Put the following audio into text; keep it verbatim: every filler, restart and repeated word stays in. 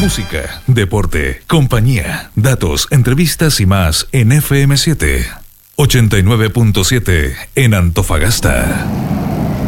Música, deporte, compañía, datos, entrevistas y más en F M siete. ochenta y nueve punto siete en Antofagasta.